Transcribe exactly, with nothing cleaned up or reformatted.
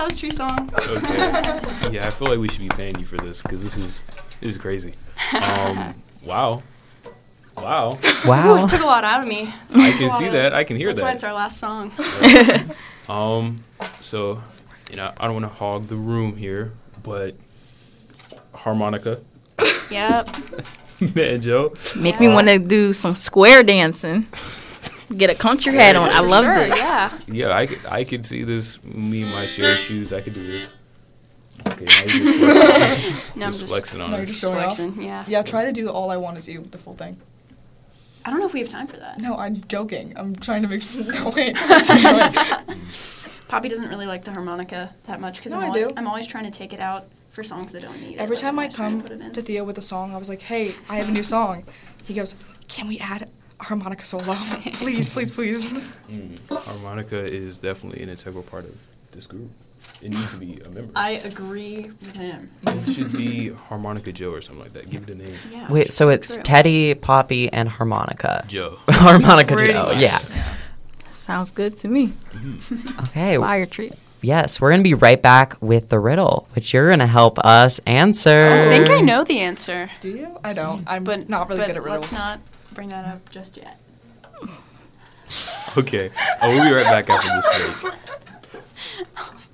was Tree Song. Okay. Yeah, I feel like we should be paying you for this because this is this is crazy. Um, wow. Wow. Wow. Ooh, it took a lot out of me. I can see that. I can hear That's that. why it's our last song. Um, so, you know, I don't want to hog the room here, but harmonica, Yep. banjo. Make Yeah. me want to do some square dancing. Get a country hat on. I For love sure, it. Yeah. Yeah, I could, I could see this. Me and my shared shoes. I could do this. Okay, now you're just, No, I'm just just flexing on No, us. you're just showing off. flexing. Yeah. Yeah, try to do All I Want Is You, the full thing. I don't know if we have time for that. No, I'm joking. I'm trying to make. No, wait. Actually, no, wait. Poppy doesn't really like the harmonica that much because No, I'm, I always, do. I'm always trying to take it out for songs that don't need it. Every but time I'm I always trying come put it in. to Theo with a song, I was like, hey, I have a new song. He goes, can we add a harmonica solo? Please, please, please. Mm. Harmonica is definitely an integral part of this group. It needs to be a member. I agree with him. It should be Harmonica Joe or something like that. Give it a name. Yeah. Wait, so it's true. Teddy, Poppy, and harmonica. Joe. Harmonica Pretty Joe. much. Yeah. Sounds good to me. Okay. Fire treat. Yes, we're gonna be right back with the riddle, which you're gonna help us answer. I think I know the answer, Do you? I don't. I'm but not really but good at riddles. Let's not bring that up just yet. Okay. Oh, we'll be right back after this break.